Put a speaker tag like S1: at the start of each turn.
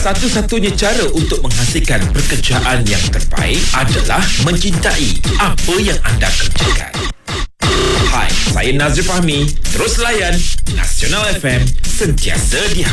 S1: Satu-satunya cara untuk menghasilkan pekerjaan yang terbaik adalah mencintai apa yang anda kerjakan. Hai, saya Nazri Fahmi. Terus layan Nasional FM, sentiasa di